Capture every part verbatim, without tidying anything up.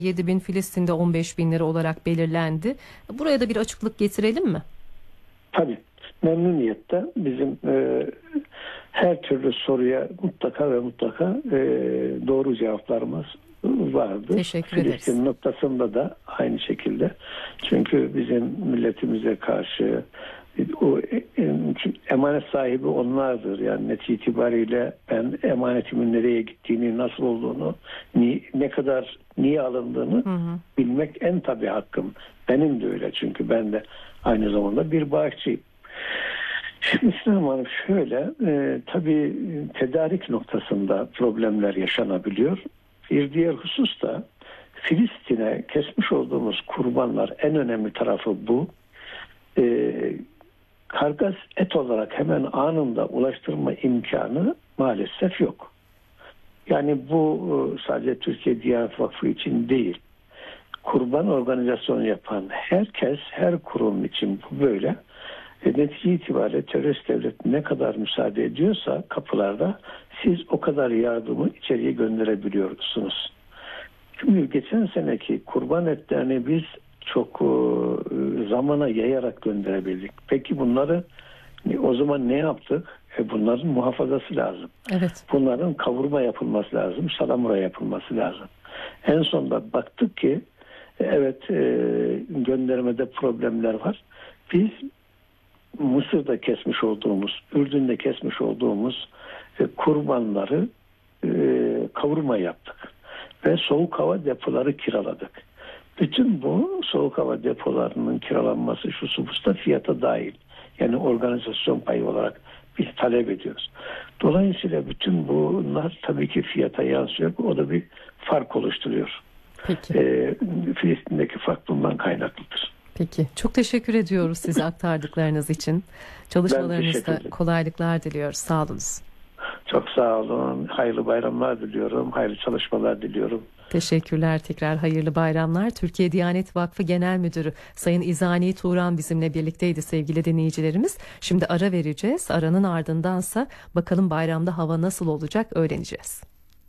yedi bin, Filistin'de on beş bin lira olarak belirlendi. Buraya da bir açıklık getirelim mi? Tabii. Memnuniyetle bizim e, her türlü soruya mutlaka ve mutlaka e, doğru cevaplarımız vardır. Teşekkür ederiz. Filistin noktasında da aynı şekilde. Çünkü bizim milletimize karşı o emanet sahibi onlardır. Yani netice itibariyle ben emanetimin nereye gittiğini, nasıl olduğunu, ni, ne kadar niye alındığını hı hı. bilmek en tabii hakkım. Benim de öyle, çünkü ben de aynı zamanda bir bağışçıyım. Şimdi Sinem Hanım şöyle, e, tabii tedarik noktasında problemler yaşanabiliyor. Bir diğer husus da Filistin'e kesmiş olduğumuz kurbanlar, en önemli tarafı bu. E, kargas et olarak hemen anında ulaştırma imkanı maalesef yok. Yani bu sadece Türkiye Diyanet Vakfı için değil. Kurban organizasyonu yapan herkes, her kurum için bu böyle. E, netice itibariyle terörist devlet ne kadar müsaade ediyorsa kapılarda, siz o kadar yardımı içeriye gönderebiliyorsunuz. Şimdi geçen seneki kurban etlerini biz çok e, zamana yayarak gönderebildik. Peki bunları e, o zaman ne yaptık? E, bunların muhafazası lazım. Evet. Bunların kavurma yapılması lazım, salamura yapılması lazım. En sonunda baktık ki e, evet e, göndermede problemler var. Biz Mısır'da kesmiş olduğumuz, Ürdün'de kesmiş olduğumuz e, kurbanları e, kavurma yaptık. Ve soğuk hava depoları kiraladık. Bütün bu soğuk hava depolarının kiralanması şu subüsta fiyata dahil. Yani organizasyon payı olarak biz talep ediyoruz. Dolayısıyla bütün bunlar tabii ki fiyata yansıyor. O da bir fark oluşturuyor. Peki. E, Filistin'deki fark bundan kaynaklıdır. Peki. Çok teşekkür ediyoruz size aktardıklarınız için. Çalışmalarınızda kolaylıklar diliyoruz. Sağ olunuz. Çok sağ olun. Hayırlı bayramlar diliyorum. Hayırlı çalışmalar diliyorum. Teşekkürler. Tekrar hayırlı bayramlar. Türkiye Diyanet Vakfı Genel Müdürü Sayın İzani Turan bizimle birlikteydi sevgili dinleyicilerimiz. Şimdi ara vereceğiz. Aranın ardındansa bakalım bayramda hava nasıl olacak öğreneceğiz.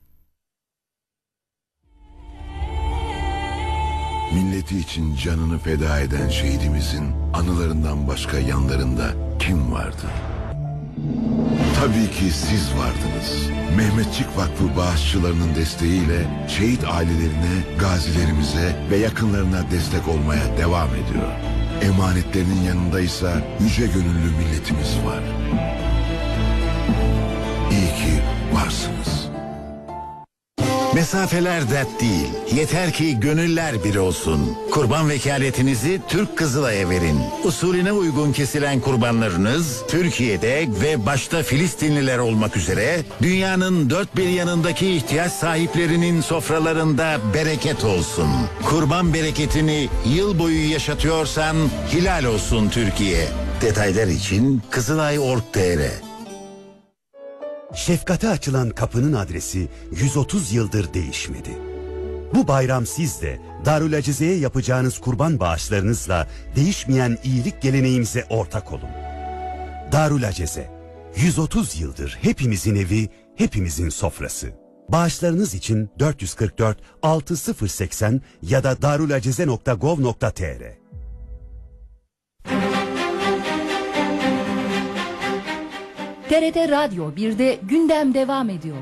Milleti için canını feda eden şehidimizin anılarından başka yanlarında kim vardı? Tabii ki siz vardınız. Mehmetçik Vakfı bağışçılarının desteğiyle şehit ailelerine, gazilerimize ve yakınlarına destek olmaya devam ediyor. Emanetlerinin yanındaysa yüce gönüllü milletimiz var. İyi ki varsınız. Mesafeler dert değil. Yeter ki gönüller bir olsun. Kurban vekaletinizi Türk Kızılay'a verin. Usulüne uygun kesilen kurbanlarınız Türkiye'de ve başta Filistinliler olmak üzere dünyanın dört bir yanındaki ihtiyaç sahiplerinin sofralarında bereket olsun. Kurban bereketini yıl boyu yaşatıyorsan helal olsun Türkiye. Detaylar için kızılay nokta org nokta tr. Şefkate açılan kapının adresi yüz otuz yıldır değişmedi. Bu bayram siz de Darül Acize'ye yapacağınız kurban bağışlarınızla değişmeyen iyilik geleneğimize ortak olun. Darül Acize, yüz otuz yıldır hepimizin evi, hepimizin sofrası. Bağışlarınız için dört yüz kırk dört altı sıfır seksen ya da darulacize nokta gov nokta tr. T R T Radyo birde gündem devam ediyor.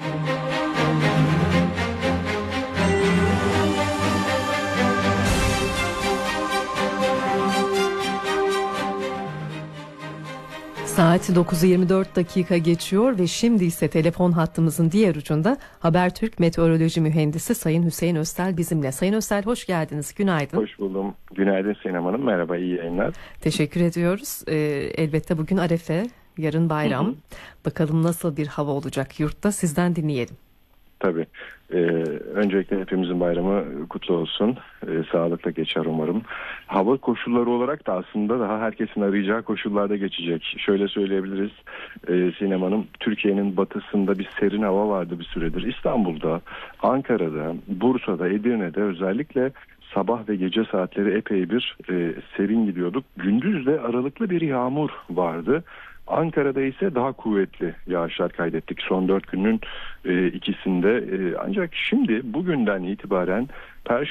Saat dokuzu yirmi dört dakika geçiyor ve şimdi ise telefon hattımızın diğer ucunda Habertürk Meteoroloji Mühendisi Sayın Hüseyin Öztel bizimle. Sayın Öztel hoş geldiniz. Günaydın. Hoş buldum. Günaydın Sinem Hanım. Merhaba, iyi yayınlar. Teşekkür ediyoruz. Ee, elbette bugün Arefe, yarın bayram. Hı hı. Bakalım nasıl bir hava olacak yurtta, sizden dinleyelim. Tabii. Ee, öncelikle hepimizin bayramı kutlu olsun. Ee, sağlıkla geçer umarım. Hava koşulları olarak da aslında daha herkesin arayacağı koşullarda geçecek. Şöyle söyleyebiliriz e, Sinem Hanım, Türkiye'nin batısında bir serin hava vardı bir süredir. İstanbul'da, Ankara'da, Bursa'da, Edirne'de özellikle sabah ve gece saatleri epey bir e, serin gidiyorduk. Gündüz de aralıklı bir yağmur vardı. Ankara'da ise daha kuvvetli yağışlar kaydettik son dört günün e, ikisinde. E, ancak şimdi bugünden itibaren